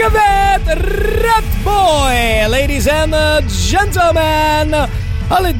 Rat Boy, ladies and gentlemen, alle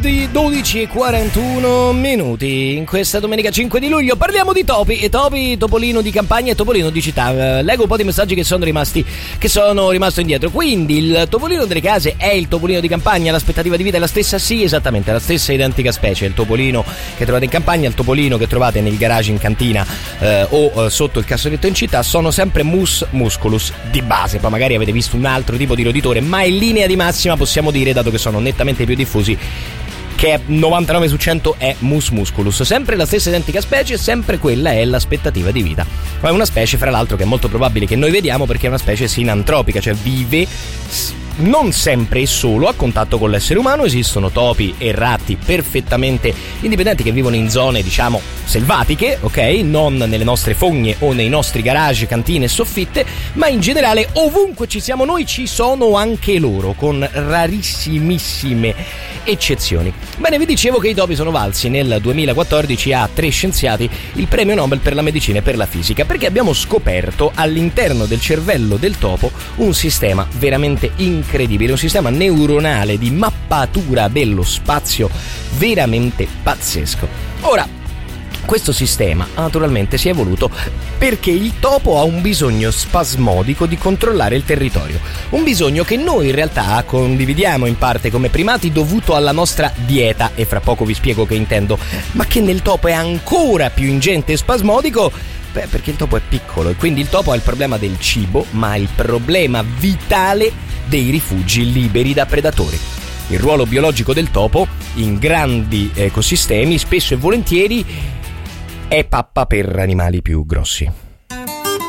12:41 in questa domenica 5 di luglio parliamo di topi, topolino di campagna e topolino di città. Leggo un po' di messaggi che sono rimasto indietro. Quindi il topolino delle case è il topolino di campagna, l'aspettativa di vita è la stessa? Sì, esattamente, la stessa identica specie. Il topolino che trovate in campagna, il topolino che trovate nel garage in cantina o sotto il cassoletto in città sono sempre Mus musculus di base. Poi magari avete visto un altro tipo di roditore, ma in linea di massima possiamo dire, dato che sono nettamente più diffusi, che 99 su 100 è Mus musculus, sempre la stessa identica specie, sempre quella è l'aspettativa di vita. Ma è una specie, fra l'altro, che è molto probabile che noi vediamo perché è una specie sinantropica, cioè vive non sempre e solo a contatto con l'essere umano. Esistono topi e ratti perfettamente indipendenti che vivono in zone, diciamo, selvatiche, ok? Non nelle nostre fogne o nei nostri garage, cantine e soffitte, ma in generale ovunque ci siamo noi ci sono anche loro, con rarissimissime eccezioni. Bene, vi dicevo che i topi sono valsi nel 2014 a 3 scienziati il premio Nobel per la medicina e per la fisica, perché abbiamo scoperto all'interno del cervello del topo un sistema veramente incredibile, un sistema neuronale di mappatura dello spazio veramente pazzesco. Ora, questo sistema naturalmente si è evoluto perché il topo ha un bisogno spasmodico di controllare il territorio, un bisogno che noi in realtà condividiamo in parte come primati dovuto alla nostra dieta, e fra poco vi spiego che intendo, ma che nel topo è ancora più ingente e spasmodico. Perché il topo è piccolo e quindi il topo ha il problema del cibo, ma ha il problema vitale dei rifugi liberi da predatori. Il ruolo biologico del topo in grandi ecosistemi spesso e volentieri è pappa per animali più grossi.